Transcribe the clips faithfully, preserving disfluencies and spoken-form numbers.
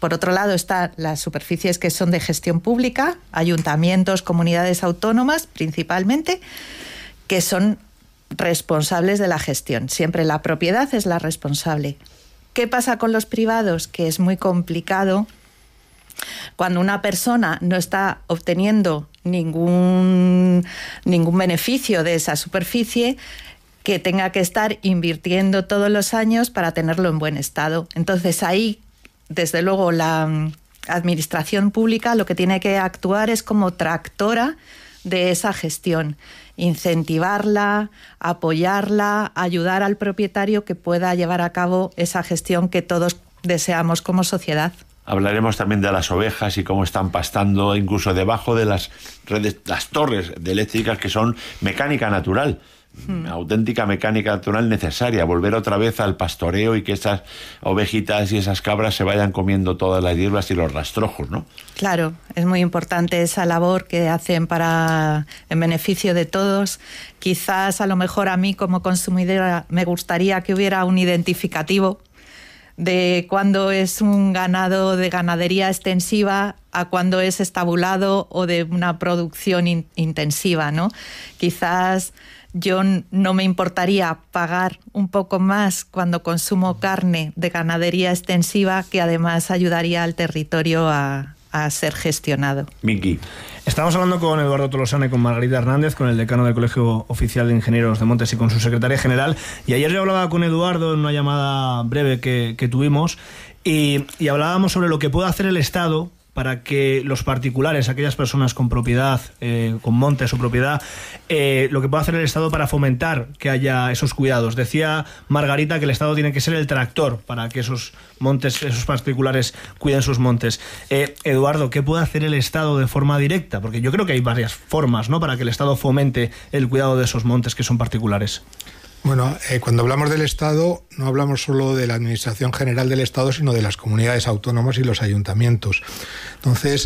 Por otro lado están las superficies que son de gestión pública, ayuntamientos, comunidades autónomas principalmente, que son responsables de la gestión. Siempre la propiedad es la responsable. ¿Qué pasa con los privados? Que es muy complicado cuando una persona no está obteniendo ningún, ningún beneficio de esa superficie, que tenga que estar invirtiendo todos los años para tenerlo en buen estado. Entonces ahí, desde luego, la administración pública lo que tiene que actuar es como tractora de esa gestión, incentivarla, apoyarla, ayudar al propietario que pueda llevar a cabo esa gestión que todos deseamos como sociedad. Hablaremos también de las ovejas y cómo están pastando incluso debajo de las redes, las torres de eléctricas, que son mecánica natural. Hmm. Auténtica mecánica natural necesaria, volver otra vez al pastoreo y que esas ovejitas y esas cabras se vayan comiendo todas las hierbas y los rastrojos, ¿no? Claro, es muy importante esa labor que hacen para en beneficio de todos. Quizás a lo mejor a mí como consumidora me gustaría que hubiera un identificativo de cuándo es un ganado de ganadería extensiva a cuándo es estabulado o de una producción in- intensiva, ¿no? Quizás yo no me importaría pagar un poco más cuando consumo carne de ganadería extensiva, que además ayudaría al territorio a, a ser gestionado. Miki. Estamos hablando con Eduardo Tolosana y con Margarita Hernández, con el decano del Colegio Oficial de Ingenieros de Montes y con su secretaria general. Y ayer yo hablaba con Eduardo en una llamada breve que, que tuvimos y, y hablábamos sobre lo que puede hacer el Estado para que los particulares, aquellas personas con propiedad, eh, con montes o propiedad, eh, lo que puede hacer el Estado para fomentar que haya esos cuidados. Decía Margarita que el Estado tiene que ser el tractor para que esos montes, esos particulares cuiden sus montes. Eh, Eduardo, ¿qué puede hacer el Estado de forma directa? Porque yo creo que hay varias formas, ¿no?, para que el Estado fomente el cuidado de esos montes que son particulares. Bueno, eh, cuando hablamos del Estado, no hablamos solo de la Administración General del Estado, sino de las comunidades autónomas y los ayuntamientos. Entonces,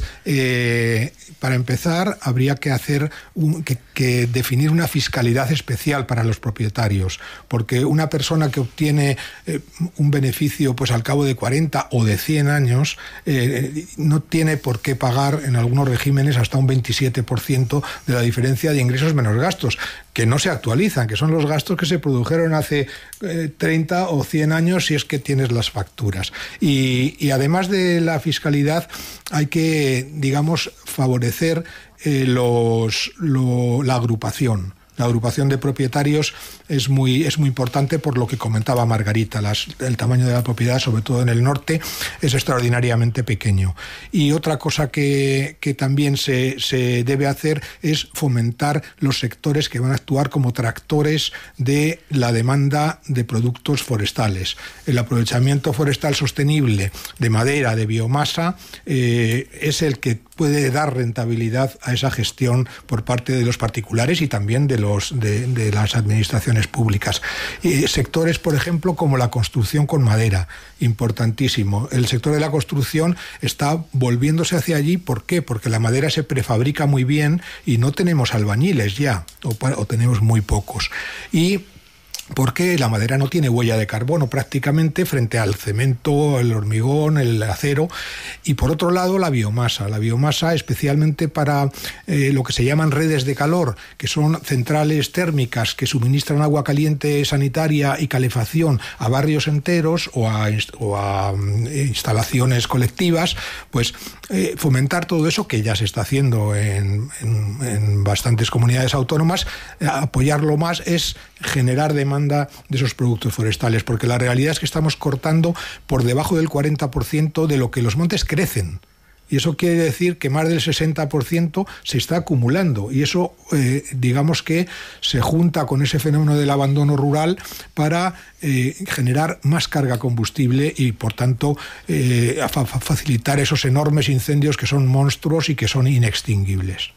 eh, para empezar, habría que hacer un, que, que definir una fiscalidad especial para los propietarios, porque una persona que obtiene eh, un beneficio pues al cabo de cuarenta o de cien años eh, no tiene por qué pagar en algunos regímenes hasta un veintisiete por ciento de la diferencia de ingresos menos gastos, que no se actualizan, que son los gastos que se produjeron hace eh, treinta o cien años si es que tienes las facturas. Y, y además de la fiscalidad hay que, digamos, favorecer eh, los, lo, la agrupación. La agrupación de propietarios es muy, es muy importante por lo que comentaba Margarita. Las, el tamaño de la propiedad, sobre todo en el norte, es extraordinariamente pequeño. Y otra cosa que, que también se, se debe hacer es fomentar los sectores que van a actuar como tractores de la demanda de productos forestales. El aprovechamiento forestal sostenible de madera, de biomasa, eh, es el que puede dar rentabilidad a esa gestión por parte de los particulares y también de, los, de, de las administraciones públicas. Y sectores, por ejemplo, como la construcción con madera, importantísimo. El sector de la construcción está volviéndose hacia allí. ¿Por qué? Porque la madera se prefabrica muy bien y no tenemos albañiles ya, o, o tenemos muy pocos. Y porque la madera no tiene huella de carbono prácticamente frente al cemento, el hormigón, el acero. Y por otro lado, la biomasa. La biomasa especialmente para eh, lo que se llaman redes de calor, que son centrales térmicas que suministran agua caliente sanitaria y calefacción a barrios enteros o a, o a instalaciones colectivas, pues eh, fomentar todo eso, que ya se está haciendo en, en, en bastantes comunidades autónomas. Eh, apoyarlo más es generar demanda de esos productos forestales, porque la realidad es que estamos cortando por debajo del cuarenta por ciento de lo que los montes crecen. Y eso quiere decir que más del sesenta por ciento se está acumulando. Y eso, eh, digamos que se junta con ese fenómeno del abandono rural para eh, generar más carga combustible y, por tanto, eh, fa- facilitar esos enormes incendios que son monstruos y que son inextinguibles.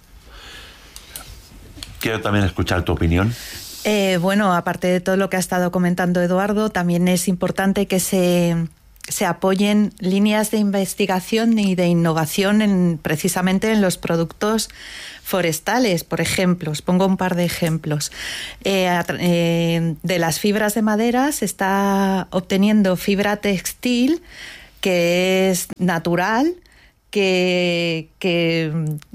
Quiero también escuchar tu opinión. Eh, bueno, aparte de todo lo que ha estado comentando Eduardo, también es importante que se, se apoyen líneas de investigación y de innovación en, precisamente en los productos forestales. Por ejemplo, os pongo un par de ejemplos. Eh, eh, de las fibras de madera se está obteniendo fibra textil que es natural, que, que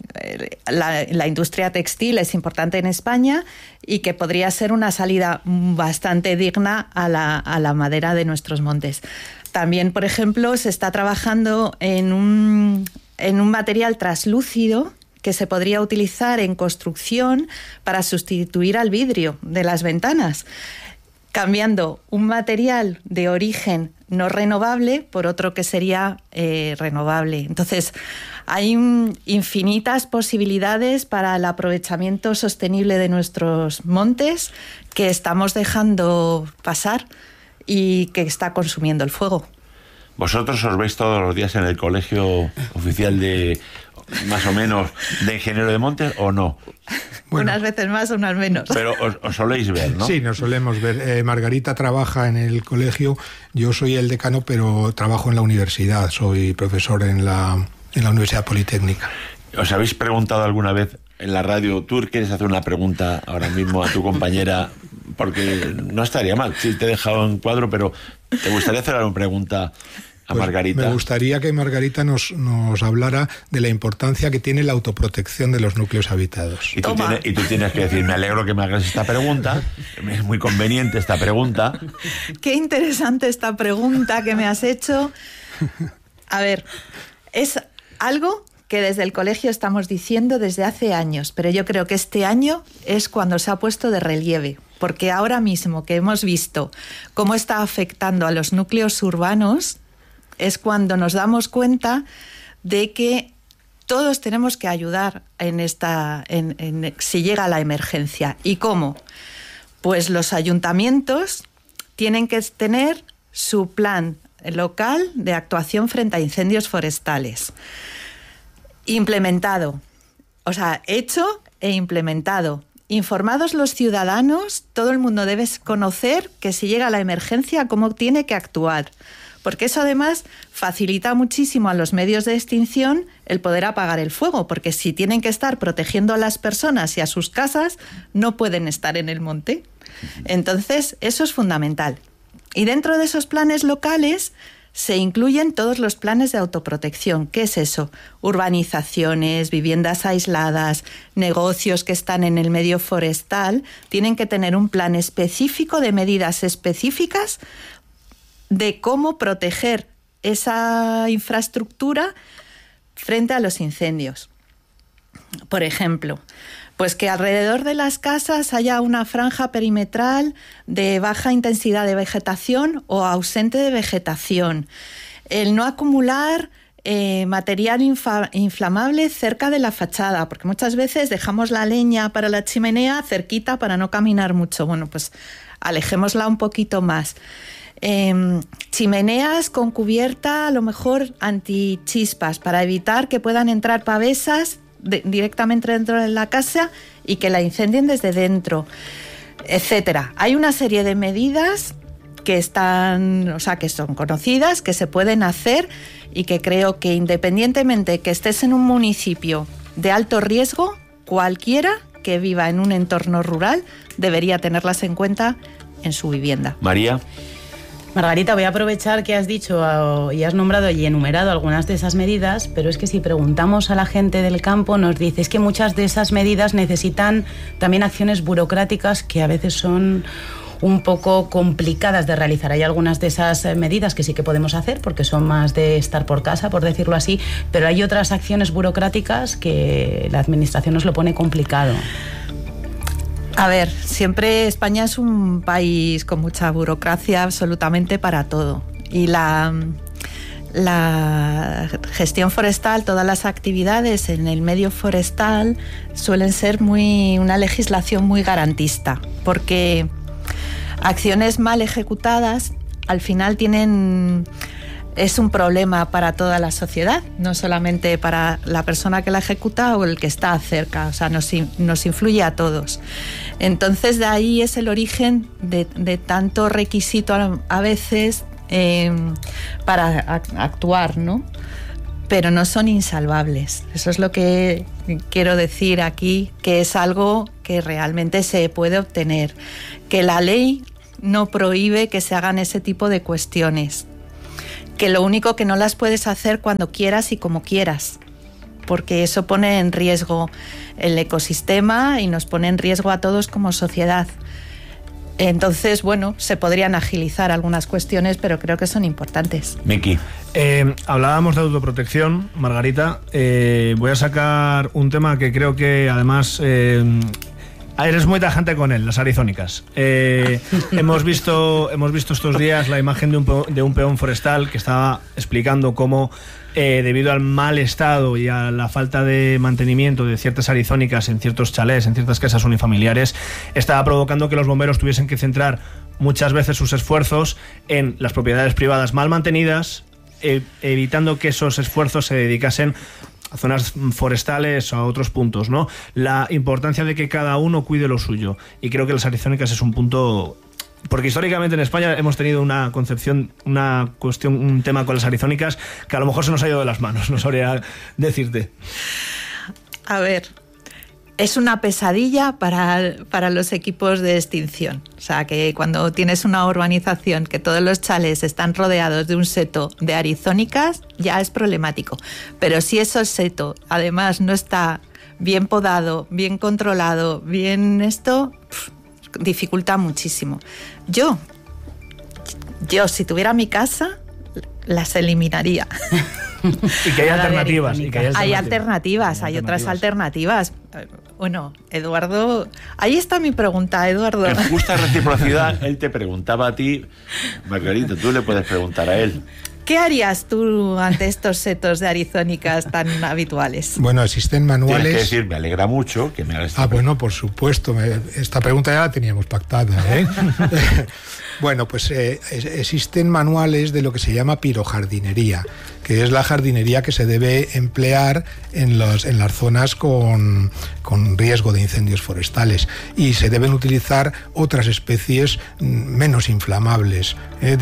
la, la industria textil es importante en España y que podría ser una salida bastante digna a la, a la madera de nuestros montes. También, por ejemplo, se está trabajando en un, en un material traslúcido que se podría utilizar en construcción para sustituir al vidrio de las ventanas, cambiando un material de origen no renovable por otro que sería eh, renovable. Entonces, hay un, infinitas posibilidades para el aprovechamiento sostenible de nuestros montes que estamos dejando pasar y que está consumiendo el fuego. ¿Vosotros os veis todos los días en el colegio oficial de, más o menos, de ingeniero de montes o no? Bueno, unas veces más, unas menos. Pero os, os soléis ver, ¿no? Sí, nos solemos ver. Eh, Margarita trabaja en el colegio, yo soy el decano, pero trabajo en la universidad, soy profesor en la, en la Universidad Politécnica. ¿Os habéis preguntado alguna vez en la radio, tú quieres hacer una pregunta ahora mismo a tu compañera? Porque no estaría mal, sí, te he dejado en cuadro, pero ¿te gustaría hacer una pregunta a pues Margarita? Me gustaría que Margarita nos, nos hablara de la importancia que tiene la autoprotección de los núcleos habitados. Y tú, tienes, y tú tienes que decir, me alegro que me hagas esta pregunta, es muy conveniente esta pregunta. Qué interesante esta pregunta que me has hecho. A ver, es algo que desde el colegio estamos diciendo desde hace años, pero yo creo que este año es cuando se ha puesto de relieve, porque ahora mismo que hemos visto cómo está afectando a los núcleos urbanos, es cuando nos damos cuenta de que todos tenemos que ayudar en esta, en, en, si llega la emergencia. ¿Y cómo? Pues los ayuntamientos tienen que tener su plan local de actuación frente a incendios forestales. Implementado, o sea, hecho e implementado. Informados los ciudadanos, todo el mundo debe conocer que si llega la emergencia, cómo tiene que actuar. Porque eso además facilita muchísimo a los medios de extinción el poder apagar el fuego, porque si tienen que estar protegiendo a las personas y a sus casas, no pueden estar en el monte. Entonces, eso es fundamental. Y dentro de esos planes locales se incluyen todos los planes de autoprotección. ¿Qué es eso? Urbanizaciones, viviendas aisladas, negocios que están en el medio forestal, tienen que tener un plan específico de medidas específicas de cómo proteger esa infraestructura frente a los incendios. Por ejemplo, pues que alrededor de las casas haya una franja perimetral de baja intensidad de vegetación o ausente de vegetación. El no acumular eh, material infa- inflamable cerca de la fachada, porque muchas veces dejamos la leña para la chimenea cerquita para no caminar mucho. Bueno, pues alejémosla un poquito más. Eh, chimeneas con cubierta a lo mejor antichispas para evitar que puedan entrar pavesas de, directamente dentro de la casa y que la incendien desde dentro, etcétera. Hay una serie de medidas que están, o sea, que son conocidas, que se pueden hacer y que creo que independientemente que estés en un municipio de alto riesgo, cualquiera que viva en un entorno rural debería tenerlas en cuenta en su vivienda. María. Margarita, voy a aprovechar que has dicho y has nombrado y enumerado algunas de esas medidas, pero es que si preguntamos a la gente del campo nos dice es que muchas de esas medidas necesitan también acciones burocráticas que a veces son un poco complicadas de realizar. Hay algunas de esas medidas que sí que podemos hacer porque son más de estar por casa, por decirlo así, pero hay otras acciones burocráticas que la administración nos lo pone complicado. A ver, siempre España es un país con mucha burocracia absolutamente para todo. Y la, la gestión forestal, todas las actividades en el medio forestal suelen ser muy una legislación muy garantista, porque acciones mal ejecutadas al final tienen... es un problema para toda la sociedad, no solamente para la persona que la ejecuta o el que está cerca, o sea, nos, nos influye a todos. Entonces, de ahí es el origen de, de tanto requisito a, a veces eh, para a, actuar, ¿no? Pero no son insalvables. Eso es lo que quiero decir aquí, que es algo que realmente se puede obtener, que la ley no prohíbe que se hagan ese tipo de cuestiones, que lo único que no las puedes hacer cuando quieras y como quieras, porque eso pone en riesgo el ecosistema y nos pone en riesgo a todos como sociedad. Entonces, bueno, se podrían agilizar algunas cuestiones, pero creo que son importantes. Miki. Eh, hablábamos de autoprotección, Margarita. Eh, voy a sacar un tema que creo que además... Eh, eres muy tajante con él, las arizónicas. Eh, hemos visto hemos visto estos días la imagen de un, pe- de un peón forestal que estaba explicando cómo, eh, debido al mal estado y a la falta de mantenimiento de ciertas arizónicas en ciertos chalés, en ciertas casas unifamiliares, estaba provocando que los bomberos tuviesen que centrar muchas veces sus esfuerzos en las propiedades privadas mal mantenidas, eh, evitando que esos esfuerzos se dedicasen a zonas forestales o a otros puntos, ¿no? La importancia de que cada uno cuide lo suyo. Y creo que las arizónicas es un punto... Porque históricamente en España hemos tenido una concepción, una cuestión, un tema con las arizónicas que a lo mejor se nos ha ido de las manos, no sabría decirte. A ver, es una pesadilla para, para los equipos de extinción. O sea, que cuando tienes una urbanización que todos los chalés están rodeados de un seto de arizónicas, ya es problemático. Pero si ese seto además no está bien podado, bien controlado, bien esto, pff, dificulta muchísimo. Yo, yo si tuviera mi casa, las eliminaría. Y que hay alternativas. Y que hay alternativas, hay alternativas, hay otras alternativas. Bueno, Eduardo, ahí está mi pregunta, Eduardo. En justa reciprocidad, él te preguntaba a ti, Margarita, tú le puedes preguntar a él. ¿Qué harías tú ante estos setos de arizónicas tan habituales? Bueno, existen manuales... Tienes que decir, me alegra mucho que me hagas esta Ah, pregunta. bueno, por supuesto. Me, esta pregunta ya la teníamos pactada, ¿eh? Bueno, pues eh, existen manuales de lo que se llama pirojardinería, que es la jardinería que se debe emplear en, los, en las zonas con, con riesgo de incendios forestales, y se deben utilizar otras especies menos inflamables, ¿eh?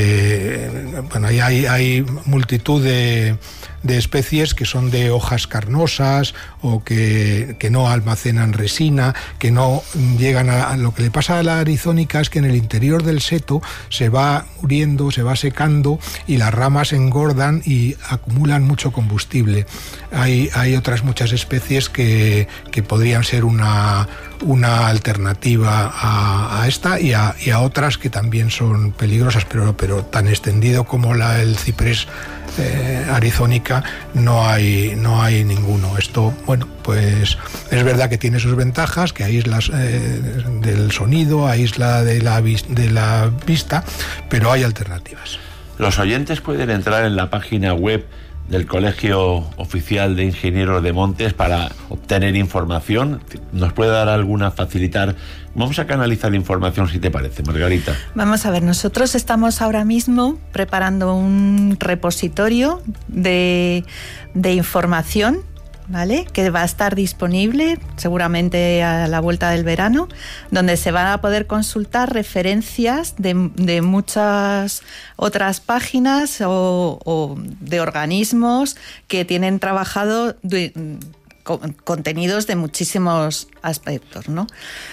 Desde, bueno, hay, hay, hay multitud de, de especies que son de hojas carnosas o que, que no almacenan resina, que no llegan a, a... Lo que le pasa a la arizónica es que en el interior del seto se va muriendo, se va secando y las ramas engordan y acumulan mucho combustible. Hay, hay otras muchas especies que, que podrían ser una, una alternativa a, a esta y a, y a otras que también son peligrosas, pero, pero tan extendido como la, el ciprés eh, arizónica no hay, no hay ninguno. Esto, bueno, pues es verdad que tiene sus ventajas, que aísla eh, del sonido, aísla de la, de la vista, pero hay alternativas. Los oyentes pueden entrar en la página web del Colegio Oficial de Ingenieros de Montes para obtener información. ¿Nos puede dar alguna, facilitar? Vamos a canalizar información, si te parece, Margarita. Vamos a ver, nosotros estamos ahora mismo preparando un repositorio de, de información, ¿vale? Que va a estar disponible seguramente a la vuelta del verano, donde se van a poder consultar referencias de, de muchas otras páginas o, o de organismos que tienen trabajado de, con, contenidos de muchísimos aspectos, ¿no?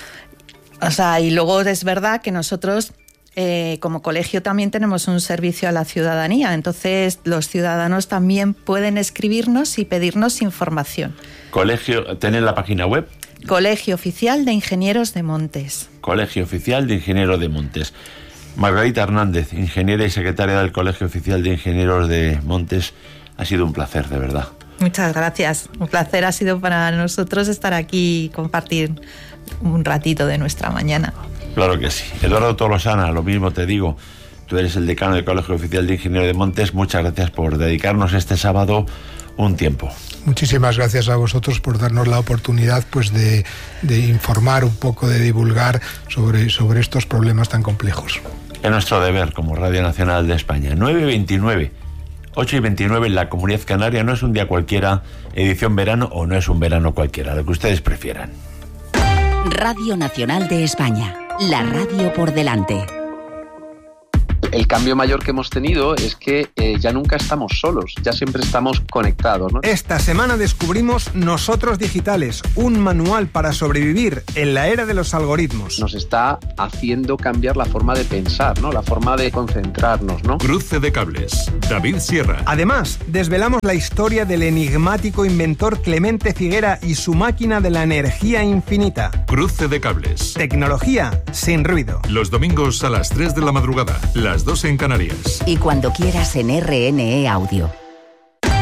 O sea, y luego es verdad que nosotros Eh, como colegio también tenemos un servicio a la ciudadanía, entonces los ciudadanos también pueden escribirnos y pedirnos información. Colegio, ¿tenés la página web? Colegio Oficial de Ingenieros de Montes. Colegio Oficial de Ingenieros de Montes. Margarita Hernández, ingeniera y secretaria del Colegio Oficial de Ingenieros de Montes, ha sido un placer, de verdad. Muchas gracias. Un placer ha sido para nosotros estar aquí y compartir un ratito de nuestra mañana. Claro que sí. Eduardo Tolosana, lo mismo te digo. Tú eres el decano del Colegio Oficial de Ingenieros de Montes. Muchas gracias por dedicarnos este sábado un tiempo. Muchísimas gracias a vosotros por darnos la oportunidad, pues, de, de informar un poco, de divulgar sobre, sobre estos problemas tan complejos. Es nuestro deber como Radio Nacional de España. nueve y veintinueve, ocho y veintinueve en la Comunidad Canaria. No es un día cualquiera, edición verano, o no es un verano cualquiera, lo que ustedes prefieran. Radio Nacional de España, la radio por delante. El cambio mayor que hemos tenido es que eh, ya nunca estamos solos, ya siempre estamos conectados, ¿no? Esta semana descubrimos Nosotros Digitales, un manual para sobrevivir en la era de los algoritmos. Nos está haciendo cambiar la forma de pensar, ¿no? La forma de concentrarnos, ¿no? Cruce de cables. David Sierra. Además, desvelamos la historia del enigmático inventor Clemente Figuera y su máquina de la energía infinita. Cruce de cables. Tecnología sin ruido. Los domingos a las tres de la madrugada, las dos en Canarias. Y cuando quieras en R N E Audio.